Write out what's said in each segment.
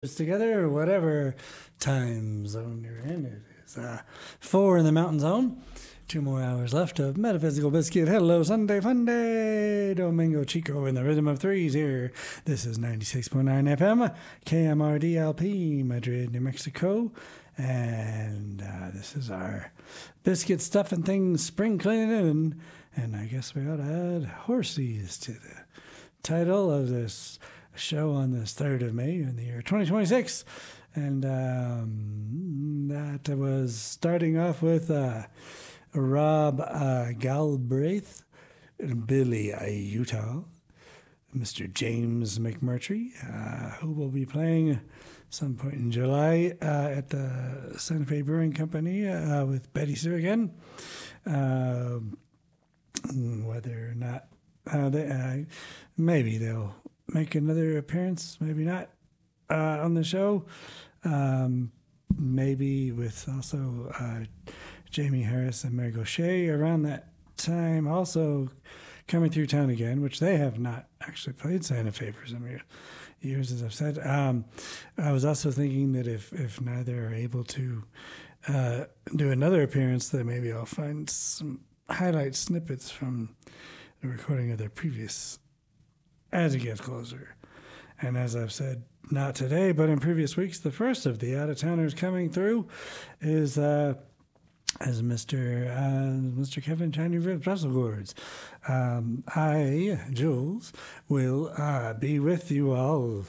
together, whatever time zone you're in. It is 4 in the mountain zone. 2 more hours left of Metaphysical Biscuit. Hello, Sunday Fun Day. Domingo Chico in the rhythm of threes here. This is 96.9 FM, KMRDLP, Madrid, New Mexico. And this is our biscuit stuff and things spring cleaning. And I guess we ought to add horsies to the title of this show on this 3rd of May in the year 2026. And that was starting off with Rob Galbraith, Billy Utah, Mr. James McMurtry, who will be playing some point in July at the Santa Fe Brewing Company with Betty Sue again. Whether or not maybe they'll make another appearance, maybe not, on the show. Maybe with also Jamie Harris and Mary Gaucher around that time also coming through town again, which they have not actually played Santa Fe for some years, as I've said. I was also thinking that if neither are able to do another appearance, that maybe I'll find some highlight snippets from the recording of their previous As It Gets Closer. And as I've said, not today, but in previous weeks, the first of the out-of-towners coming through is as Mr. Kevin Shiny Ribs Russell Gourds. I, Jules, will be with you all,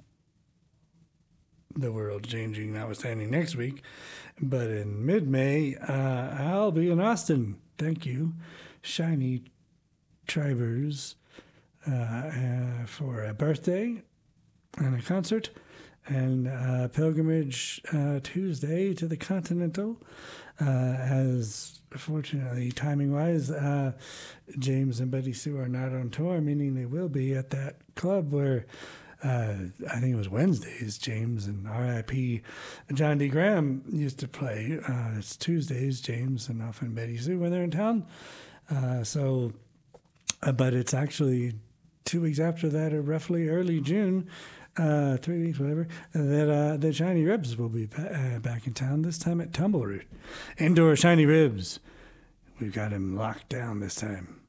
the world changing notwithstanding, next week. But in mid-May, I'll be in Austin. Thank you, Shiny Tribers, for a birthday and a concert and pilgrimage Tuesday to the Continental. As fortunately, timing-wise, James and Betty Sue are not on tour, meaning they will be at that club where I think it was Wednesdays, James and R.I.P. John D. Graham used to play. It's Tuesdays, James and often Betty Sue when they're in town. But it's actually 2 weeks after that, or roughly early June, 3 weeks, whatever, that the Shiny Ribs will be back in town, this time at Tumbleroot. Indoor Shiny Ribs. We've got him locked down this time.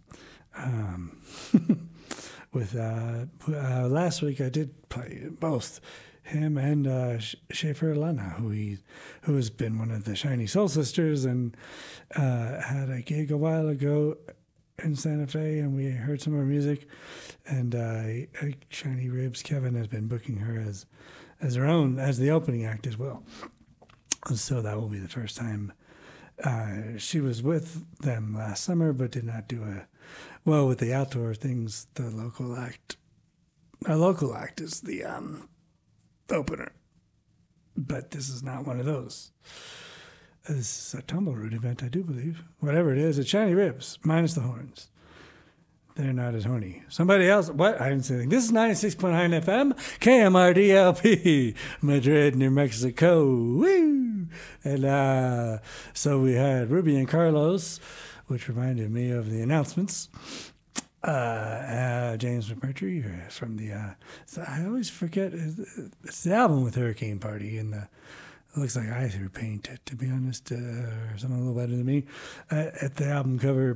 With last week, I did play both him and Schaefer Lana, who has been one of the Shiny Soul Sisters and had a gig a while ago in Santa Fe, and we heard some of her music. And Shiny Ribs, Kevin has been booking her as her own, as the opening act as well. So that will be the first time. She was with them last summer, but did not do with the outdoor things. Our local act is the opener, but this is not one of those. This is a Tumbleroot event, I do believe. Whatever it is, it's Shiny Ribs, minus the horns. They're not as horny. Somebody else, what? I didn't say anything. This is 96.9 FM, KMRDLP, Madrid, New Mexico. Woo! And so we had Ruby and Carlos, which reminded me of the announcements. James McMurtry from the, so I always forget, it's the album with Hurricane Party, and it looks like I threw paint, to be honest, or someone a little better than me. At the album cover,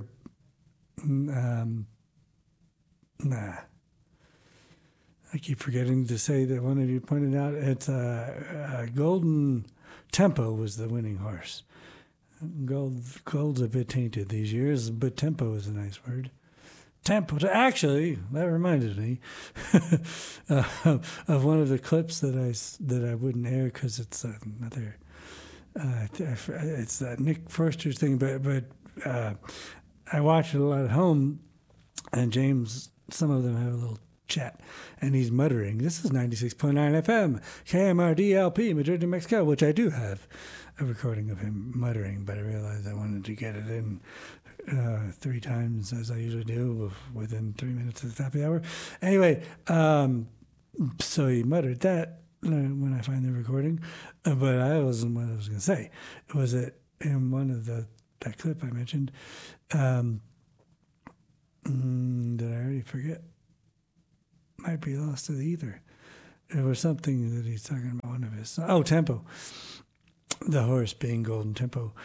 I keep forgetting to say that one of you pointed out it's Golden Tempo was the winning horse. Gold's a bit tainted these years, but tempo is a nice word. Tempo. Actually, that reminded me of one of the clips that I wouldn't air because it's another. It's Nick Forster's thing, but I watch it a lot at home, and James, some of them have a little chat, and he's muttering. This is 96.9 FM, KMRDLP, Madrid, New Mexico, which I do have a recording of him muttering, but I realized I wanted to get it in 3 times, as I usually do, within 3 minutes of the top of the hour. Anyway, so he muttered that when I find the recording, but I wasn't what I was going to say. It was that in one of that clip I mentioned, did I already forget? Might be lost to the ether. There was something that he's talking about. One of his Tempo, the horse being Golden Tempo.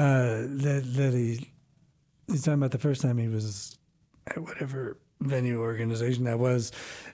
He's talking about the first time he was at whatever venue organization that was,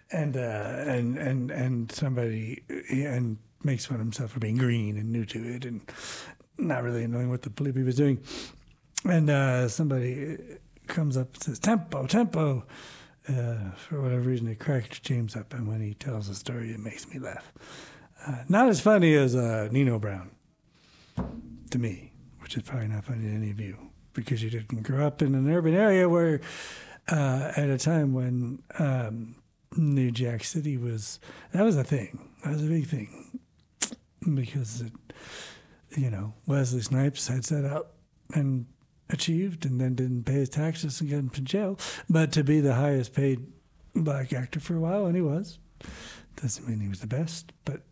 and somebody and makes fun of himself for being green and new to it and not really knowing what the bleep he was doing. And somebody comes up and says, "Tempo, tempo." For whatever reason, it cracked James up, and when he tells the story, it makes me laugh. Not as funny as Nino Brown, to me, which is probably not funny to any of you, because you didn't grow up in an urban area where, at a time when New Jack City was a thing. That was a big thing, because Wesley Snipes had set out and achieved and then didn't pay his taxes and got into jail, but to be the highest paid black actor for a while, and he was, doesn't mean he was the best, but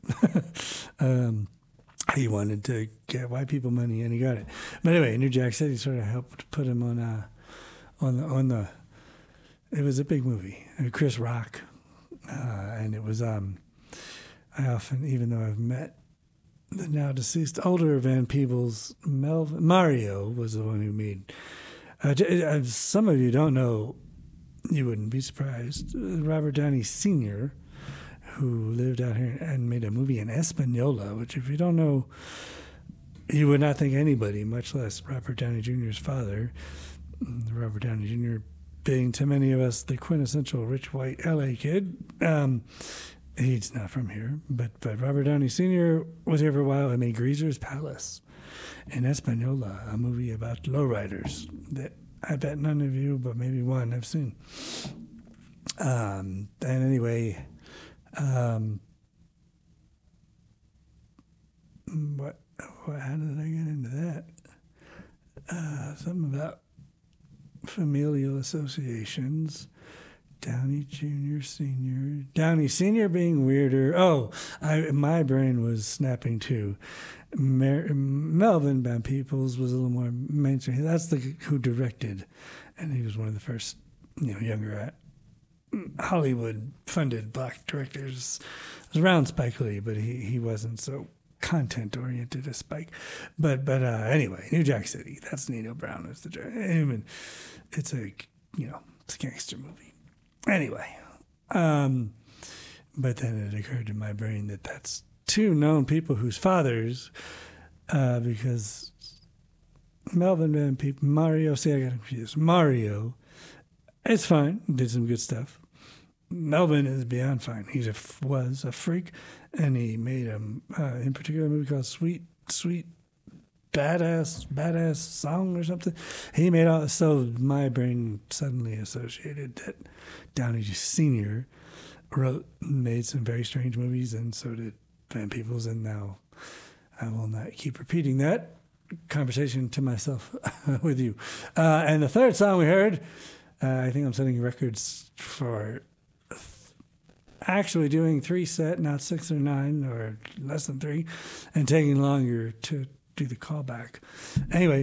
he wanted to get white people money and he got it. But anyway, New Jack City sort of helped put him on the it was a big movie, Chris Rock, and it was I often, even though I've met the now deceased older Van Peebles, Mario was the one who made. Some of you don't know, you wouldn't be surprised. Robert Downey Sr., who lived out here and made a movie in Espanola, which, if you don't know, you would not think anybody, much less Robert Downey Jr.'s father. Robert Downey Jr. being, to many of us, the quintessential rich white LA kid. He's not from here, but Robert Downey Sr. was here for a while and made Greaser's Palace in Espanola, a movie about lowriders that I bet none of you, but maybe one, have seen. And anyway, how did I get into that? Something about familial associations. Downey Jr., Sr. Downey Sr. being weirder. My brain was snapping too. Melvin Van Peebles was a little more mainstream. That's who directed, and he was one of the first, younger Hollywood-funded black directors. It was around Spike Lee, but he wasn't so content-oriented as Spike. But anyway, New Jack City. That's Nino Brown as the director. It's a gangster movie. Anyway, but then it occurred to my brain that that's two known people whose fathers, because Melvin Van Peebles, Mario, I got confused. Mario, it's fine, did some good stuff. Melvin is beyond fine. He was a freak, and he made in particular, a movie called Sweet Badass Song or something. He made so my brain suddenly associated that Downey Sr. made some very strange movies, and so did Van Peebles, and now I will not keep repeating that conversation to myself with you. And the third song we heard, I think I'm setting records for actually doing 3 set, not 6 or 9 or less than 3, and taking longer to do the callback. Anyway,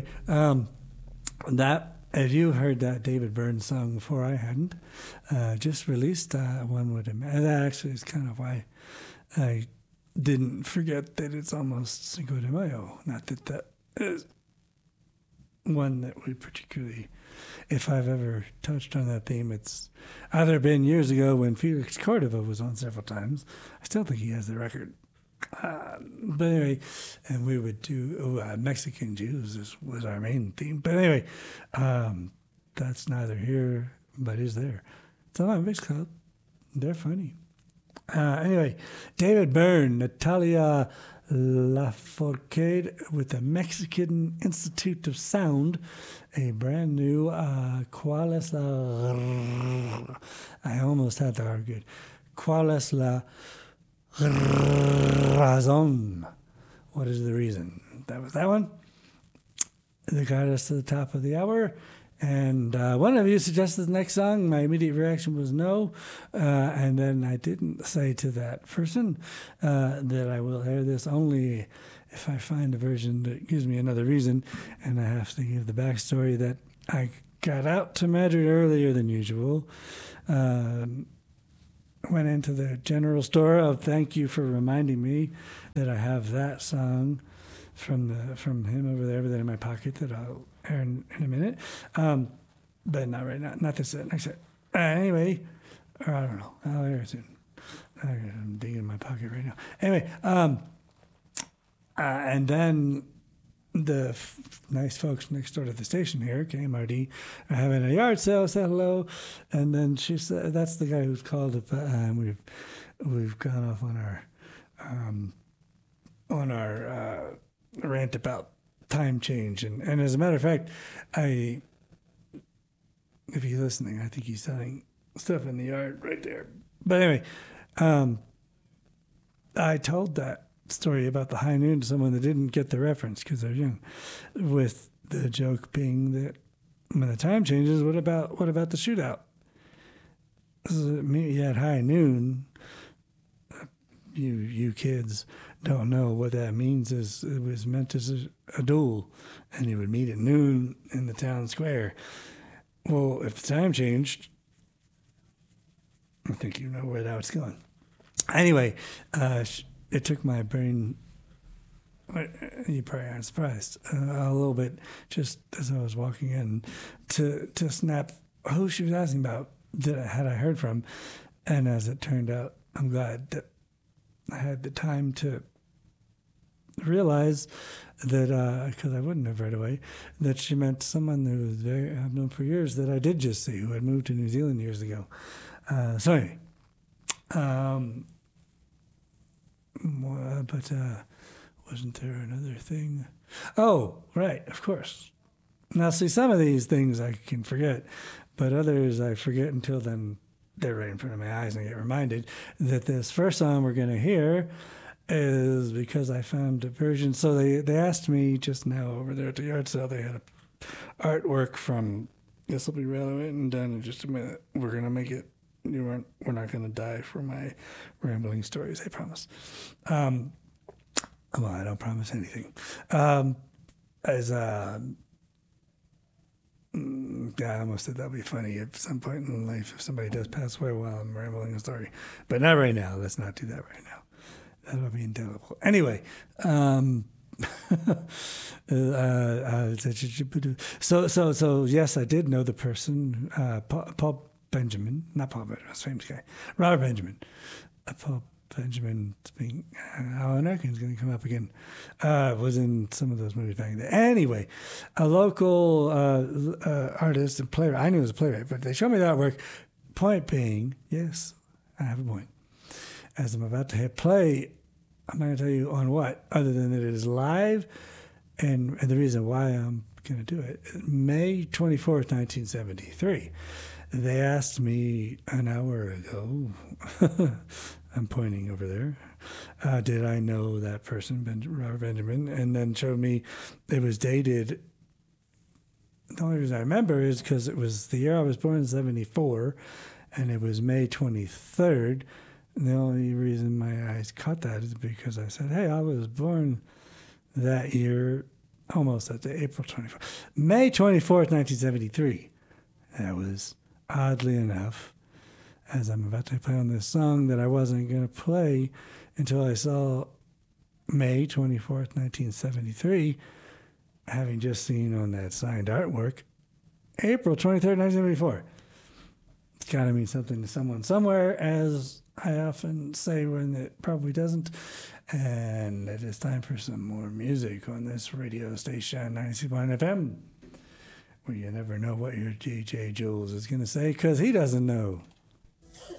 if you heard that David Byrne song before, I hadn't, just released, one would imagine. That actually is kind of why I didn't forget that it's almost Cinco de Mayo. Not that is one that we particularly, if I've ever touched on that theme, it's either been years ago when Felix Cordova was on several times. I still think he has the record. But anyway, and we would do Mexican Jews was our main theme. But anyway, that's neither here but is there. It's on my Mixcloud. They're funny. Anyway, David Byrne, Natalia Lafourcade with the Mexican Institute of Sound, a brand new ¿Cuál es la? I almost had the R good. ¿Cuál es la razón? What is the reason? That was that one. That got us to the top of the hour. And one of you suggested the next song. My immediate reaction was no. And then I didn't say to that person that I will air this only if I find a version that gives me another reason. And I have to give the backstory that I got out to Madrid earlier than usual. went into the general store. Oh, thank you for reminding me that I have that song from him over there in my pocket that I'll air in a minute. But not right now. Not this next set. Anyway, or I don't know. I'll air it soon. I'm digging in my pocket right now. Anyway, and then the nice folks next door to the station here, KMRD, are having a yard sale. Said hello, and then she said, "That's the guy who's called up." We've gone off on our rant about time change, and as a matter of fact, if he's listening, I think he's selling stuff in the yard right there. But anyway, I told that story about the high noon to someone that didn't get the reference because they're young, with the joke being that when the time changes, what about the shootout? You had high noon. You kids don't know what that means. It was meant as a duel, and you would meet at noon in the town square. Well, if the time changed, I think you know where that was going. Anyway, it took my brain, you probably aren't surprised, a little bit, just as I was walking in, to snap who she was asking about, had I heard from. And as it turned out, I'm glad that I had the time to realize that, because I wouldn't have right away, that she meant someone who I've known for years that I did just see, who had moved to New Zealand years ago. So anyway, but wasn't there another thing? Oh, right, of course. Now, see, some of these things I can forget, but others I forget until then they're right in front of my eyes and I get reminded that this first song we're going to hear is because I found a version. So they asked me just now over there at the yard sale, they had artwork from, this will be relevant and done in just a minute. We're going to make it, we're not going to die for my rambling stories, I promise. Well, I don't promise anything. I almost said that would be funny at some point in life if somebody does pass away while I'm rambling a story. But not right now. Let's not do that right now. That would be indelible. Anyway, so yes, I did know the person, Paul Benjamin, not Paul Benjamin, that's a famous guy, Robert Benjamin. Paul Benjamin, Alan Arkin's going to come up again, was in some of those movies back then. Anyway, a local artist and playwright, I knew he was a playwright, but they showed me the artwork. Point being, yes, I have a point. As I'm about to hit play, I'm not going to tell you on what, other than that it is live, and the reason why I'm going to do it. May 24th, 1973. They asked me an hour ago, I'm pointing over there, did I know that person, Robert Benjamin, and then showed me it was dated. The only reason I remember is because it was the year I was born in 74, and it was May 23rd. And the only reason my eyes caught that is because I said, hey, I was born that year, almost at the April 24th. May 24th, 1973. That was, oddly enough, as I'm about to play on this song that I wasn't going to play until I saw May 24th, 1973, having just seen on that signed artwork, April 23rd, 1974. It's got to mean something to someone somewhere, as I often say when it probably doesn't. And it is time for some more music on this radio station, 96.1 FM, where you never know what your DJ Jules is going to say because he doesn't know.